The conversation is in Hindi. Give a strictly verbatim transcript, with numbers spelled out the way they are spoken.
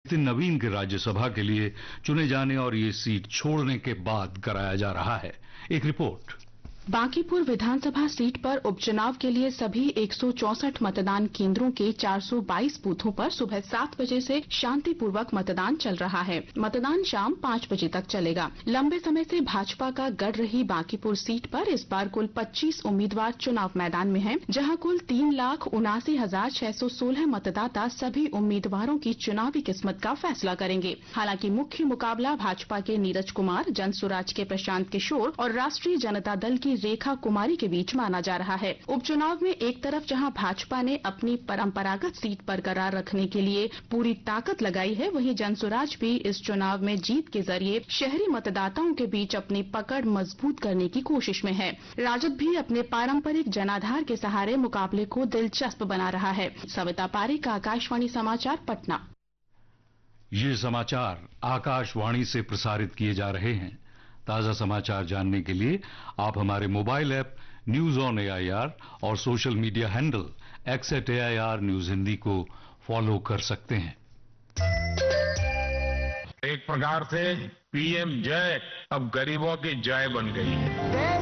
नितिन नवीन के राज्यसभा के लिए चुने जाने और ये सीट छोड़ने के बाद कराया जा रहा है। एक रिपोर्ट। बांकीपुर विधानसभा सीट पर उपचुनाव के लिए सभी एक सौ चौसठ मतदान केंद्रों के चार सौ बाईस बूथों पर सुबह सात बजे से शांतिपूर्वक मतदान चल रहा है। मतदान शाम पाँच बजे तक चलेगा। लंबे समय से भाजपा का गढ़ रही बांकीपुर सीट पर इस बार कुल पच्चीस उम्मीदवार चुनाव मैदान में हैं, जहां कुल तीन लाख उनासी हजार छह सौ सोलह मतदाता सभी उम्मीदवारों की चुनावी किस्मत का फैसला करेंगे। हालांकि मुख्य मुकाबला भाजपा के नीरज कुमार, जनसुराज के प्रशांत किशोर और राष्ट्रीय जनता दल की रेखा कुमारी के बीच माना जा रहा है। उपचुनाव में एक तरफ जहां भाजपा ने अपनी परंपरागत सीट बरकरार रखने के लिए पूरी ताकत लगाई है, वहीं जनसुराज भी इस चुनाव में जीत के जरिए शहरी मतदाताओं के बीच अपनी पकड़ मजबूत करने की कोशिश में है। राजद भी अपने पारंपरिक जनाधार के सहारे मुकाबले को दिलचस्प बना रहा है। सविता पारिक, आकाशवाणी समाचार, पटना। ये समाचार आकाशवाणी से प्रसारित किए जा रहे हैं। ताजा समाचार जानने के लिए आप हमारे mobile app news on AIR और social media handle x eight AIR news Hindi को फॉलो कर सकते हैं। एक प्रकार से पीएम जय अब गरीबों की जय बन गई है।